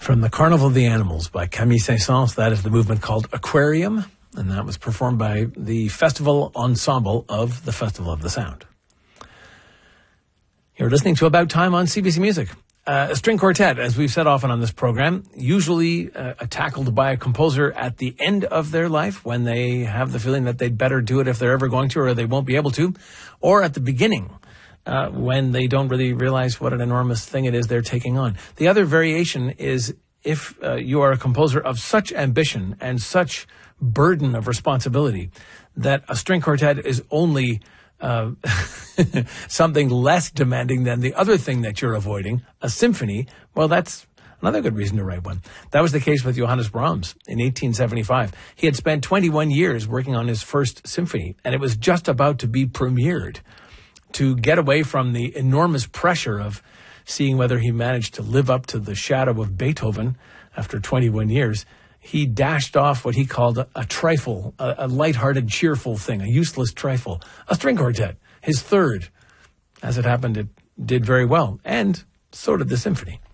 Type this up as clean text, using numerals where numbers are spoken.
From the Carnival of the Animals by Camille Saint-Saëns. That is the movement called Aquarium, and that was performed by the Festival Ensemble of the Festival of the Sound. You're listening to About Time on CBC Music. A string quartet, as we've said often on this program, usually tackled by a composer at the end of their life when they have the feeling that they'd better do it if they're ever going to or they won't be able to, or at the beginning when they don't really realize what an enormous thing it is they're taking on. The other variation is if you are a composer of such ambition and such burden of responsibility that a string quartet is only something less demanding than the other thing that you're avoiding, a symphony, well, that's another good reason to write one. That was the case with Johannes Brahms in 1875. He had spent 21 years working on his first symphony, and it was just about to be premiered. To get away from the enormous pressure of seeing whether he managed to live up to the shadow of Beethoven after 21 years, he dashed off what he called a trifle, a lighthearted, cheerful thing, a useless trifle, a string quartet, his third. As it happened, it did very well, and so did the symphony.